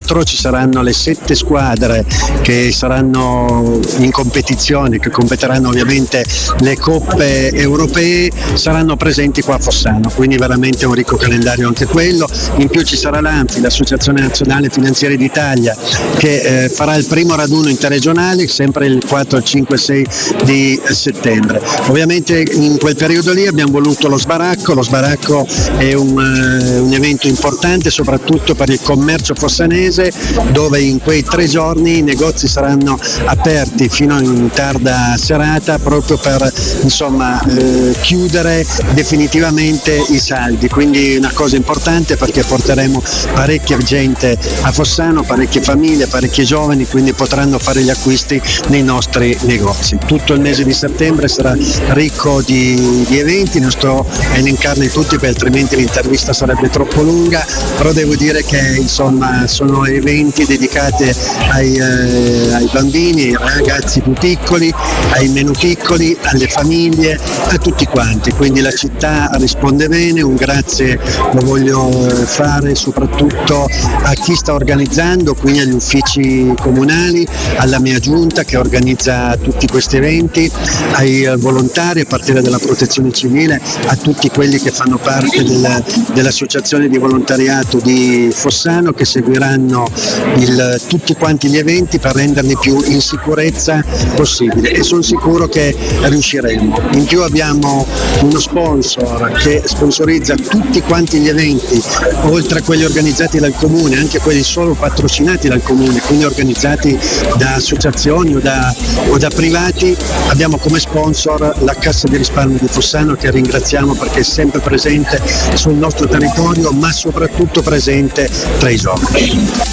dentro ci saranno le 7 squadre che saranno in competizione, che competeranno ovviamente le coppe europee, saranno presenti qua a Fossano, quindi veramente un ricco calendario anche quello. In più ci sarà l'ANFI, l'Associazione Nazionale Finanzieri d'Italia, che farà il primo raduno interregionale sempre il 4, 5, 6 di settembre. Ovviamente in quel periodo lì abbiamo voluto lo sbaracco è un evento importante soprattutto per il commercio fossanese, dove in quei 3 giorni i negozi saranno aperti fino in tarda serata proprio per chiudere definitivamente i saldi, quindi una cosa importante perché porteremo parecchia gente a Fossano, parecchie famiglie, parecchi giovani, quindi potranno fare gli acquisti nei nostri negozi. Tutto il mese di settembre sarà ricco di eventi, non sto a elencarli tutti perché altrimenti l'intervista sarebbe troppo lunga, però devo dire che sono eventi dedicati ai bambini, ai ragazzi più piccoli, ai meno piccoli, alle famiglie, a tutti quanti, quindi la città risponde bene. Un grazie lo voglio fare soprattutto a chi sta organizzando, quindi agli uffici comunali, alla mia giunta che organizza tutti questi eventi, ai volontari a partire dalla protezione civile, a tutti quelli che fanno parte dell'associazione di volontariato di Fossano, che seguiranno tutti quanti gli eventi per renderli più in sicurezza possibile, e sono sicuro che riusciremo. In più abbiamo uno sponsor che sponsorizza tutti quanti gli eventi, oltre a quelli organizzati dal comune, anche quelli solo patrocinati dal comune, quindi organizzati da associazioni o da privati. Abbiamo come sponsor la Cassa di Risparmio di Fossano, che ringraziamo perché è sempre presente sul nostro territorio, ma soprattutto presente tra i giovani.